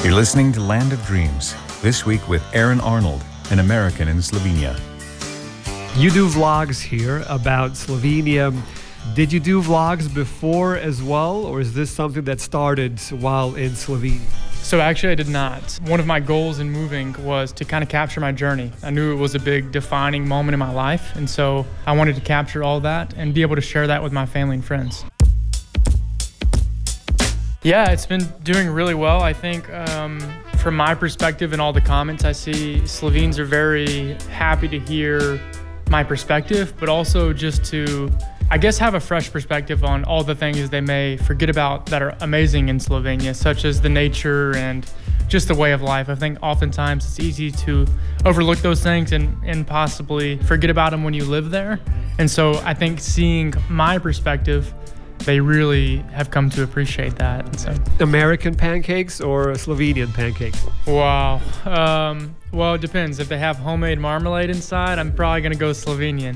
You're listening to Land of Dreams, this week with Aaron Arnold, an American in Slovenia. You do vlogs here about Slovenia. Did you do vlogs before as well, or is this something that started while in Slovenia? So actually I did not. One of my goals in moving was to kind of capture my journey. I knew it was a big defining moment in my life, and so I wanted to capture all that and be able to share that with my family and friends. Yeah, it's been doing really well. I think from my perspective and all the comments I see, Slovenes are very happy to hear my perspective, but also just to, I guess, have a fresh perspective on all the things they may forget about that are amazing in Slovenia, such as the nature and just the way of life. I think oftentimes it's easy to overlook those things and possibly forget about them when you live there. And so I think seeing my perspective, they really have come to appreciate that. So. American pancakes or Slovenian pancakes? Wow. Well, it depends. If they have homemade marmalade inside, I'm probably gonna go Slovenian.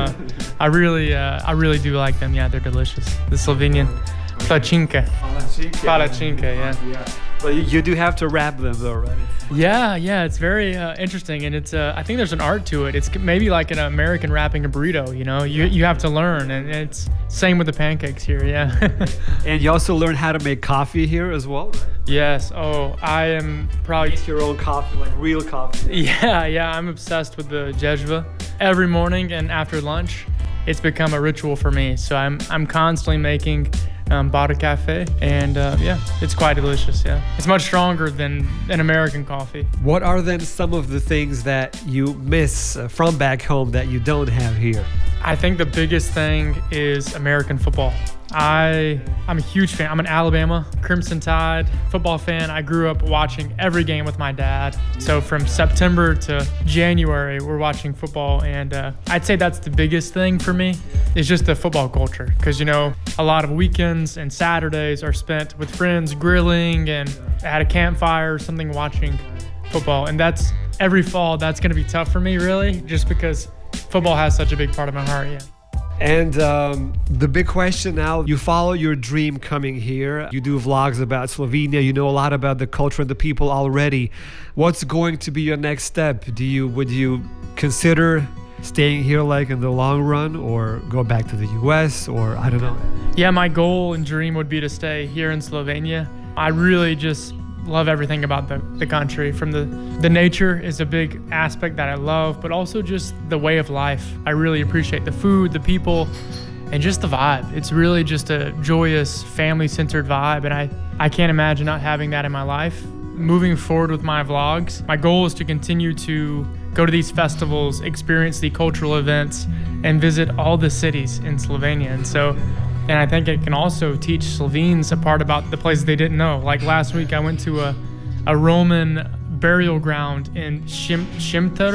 I really do like them. Yeah, they're delicious. The Slovenian palačinke. Palačinke, yeah. But you do have to wrap them though, right? Yeah, it's very interesting, and it's I think there's an art to it. It's maybe like an American wrapping a burrito, you know? You have to learn, and it's same with the pancakes here, yeah. And you also learn how to make coffee here as well? Yes, I am probably... Make your own coffee, like real coffee. Yeah, I'm obsessed with the jezva. Every morning and after lunch, it's become a ritual for me, so I'm constantly making Bada Cafe, and it's quite delicious, yeah. It's much stronger than an American coffee. What are then some of the things that you miss from back home that you don't have here? I think the biggest thing is American football. I'm a huge fan. I'm an Alabama Crimson Tide football fan. I grew up watching every game with my dad. So from September to January, we're watching football. And I'd say that's the biggest thing for me is just the football culture. Because, you know, a lot of weekends and Saturdays are spent with friends grilling and at a campfire or something watching football. And that's every fall, that's going to be tough for me, really, just because football has such a big part of my heart, yeah. And the big question now, you follow your dream coming here. You do vlogs about Slovenia. You know a lot about the culture and the people already. What's going to be your next step? Would you consider staying here like in the long run or go back to the US or I don't know? Yeah, my goal and dream would be to stay here in Slovenia. I really just love everything about the country. From the nature is a big aspect that I love, but also just the way of life. I really appreciate the food, the people, and just the vibe. It's really just a joyous, family-centered vibe, and I can't imagine not having that in my life. Moving forward with my vlogs, my goal is to continue to go to these festivals, experience the cultural events, and visit all the cities in Slovenia. And I think it can also teach Slovenes a part about the places they didn't know. Like last week, I went to a Roman burial ground in Šemper,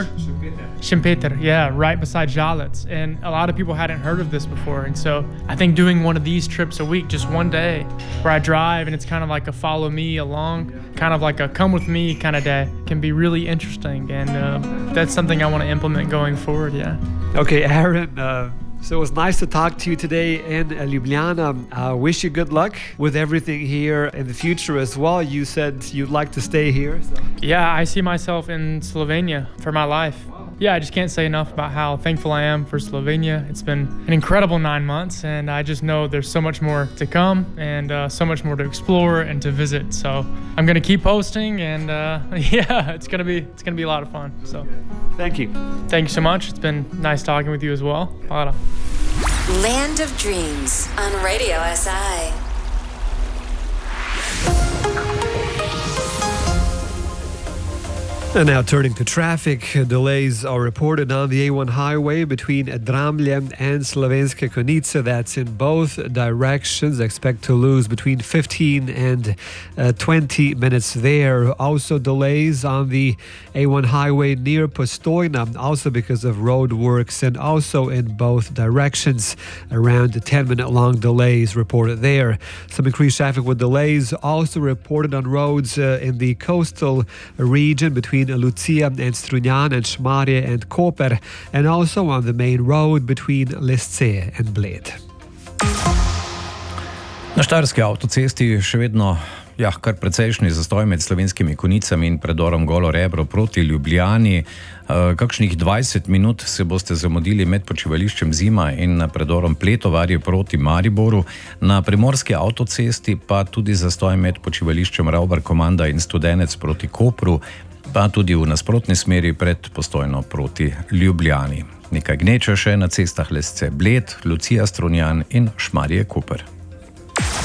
yeah, right beside Žalec. And a lot of people hadn't heard of this before. And so I think doing one of these trips a week, just one day, where I drive and it's kind of like a follow me along, kind of like a come with me kind of day, can be really interesting. And that's something I want to implement going forward, yeah. Okay, Aaron, so it was nice to talk to you today in Ljubljana. I wish you good luck with everything here in the future as well. You said you'd like to stay here. So. Yeah, I see myself in Slovenia for my life. Yeah, I just can't say enough about how thankful I am for Slovenia. It's been an incredible 9 months, and I just know there's so much more to come and so much more to explore and to visit. So I'm gonna keep posting, and yeah, it's gonna be a lot of fun. So thank you. Thank you so much. It's been nice talking with you as well. Land of Dreams on Radio SI. And now turning to traffic, delays are reported on the A1 highway between Dramlje and Slovenske Konjice. That's in both directions. Expect to lose between 15 and 20 minutes there. Also delays on the A1 highway near Postojna, also because of road works, and also in both directions. Around 10-minute long delays reported there. Some increased traffic with delays also reported on roads in the coastal region between Lucia and Strunjan and Šmarje and Koper, and also on the main road between Lesce and Bled. Na štajerski avtocesti še vedno kar precejšnji zastoj med Slovenskimi Konicami in predorom Golo Rebro proti Ljubljani. Kakšnih 20 minut se boste zamudili med počivališčem Zima in predorom Pletovarje proti Mariboru. Na primorski avtocesti pa tudi zastoj med počivališčem Ravbar Komanda in Studenec proti Kopru, pa tudi v nasprotni smeri pred Postojno proti Ljubljani. Nekaj gneče še na cestah Lesce Bled, Lucija Strunjan in Šmarje Koper.